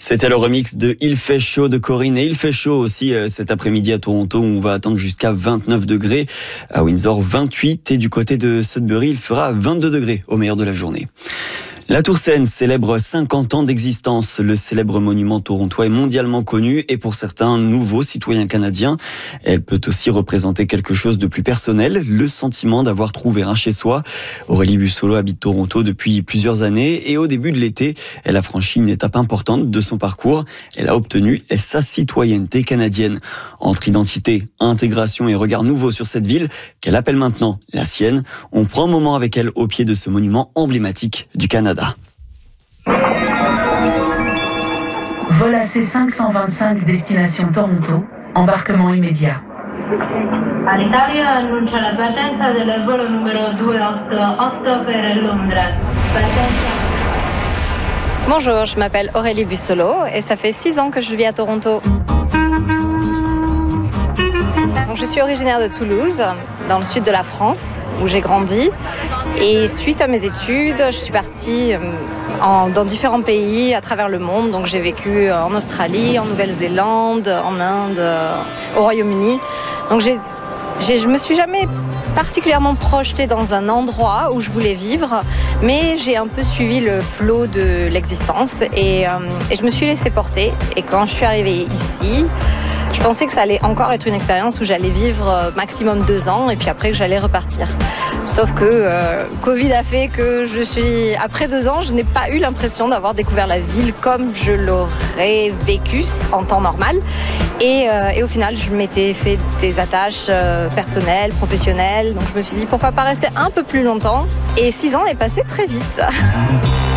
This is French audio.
C'était le remix de Il fait chaud de Corinne. Et il fait chaud aussi cet après-midi à Toronto où on va attendre jusqu'à 29 degrés. À Windsor, 28. Et du côté de Sudbury, il fera 22 degrés au meilleur de la journée. La Tour Seine célèbre 50 ans d'existence. Le célèbre monument torontois est mondialement connu et pour certains nouveaux citoyens canadiens, elle peut aussi représenter quelque chose de plus personnel, le sentiment d'avoir trouvé un chez-soi. Aurélie Bussolo habite Toronto depuis plusieurs années et au début de l'été, elle a franchi une étape importante de son parcours. Elle a obtenu sa citoyenneté canadienne. Entre identité, intégration et regard nouveau sur cette ville, qu'elle appelle maintenant la sienne, on prend un moment avec elle au pied de ce monument emblématique du Canada. Vol AC525 destination Toronto, embarquement immédiat. Alitalia annuncia la partenza del volo numero 288 per Londra. Bonjour, je m'appelle Aurélie Bussolo et ça fait 6 ans que je vis à Toronto. Donc, je suis originaire de Toulouse, dans le sud de la France, où j'ai grandi. Et suite à mes études, je suis partie dans différents pays à travers le monde. Donc j'ai vécu en Australie, en Nouvelle-Zélande, en Inde, au Royaume-Uni. Donc je me suis jamais particulièrement projetée dans un endroit où je voulais vivre, mais j'ai un peu suivi le flot de l'existence et je me suis laissée porter. Et quand je suis arrivée ici, je pensais que ça allait encore être une expérience où j'allais vivre maximum 2 ans et puis après que j'allais repartir. Sauf que Covid a fait que après 2 ans, je n'ai pas eu l'impression d'avoir découvert la ville comme je l'aurais vécu en temps normal. Et au final, je m'étais fait des attaches personnelles, professionnelles. Donc je me suis dit pourquoi pas rester un peu plus longtemps. Et 6 ans est passé très vite.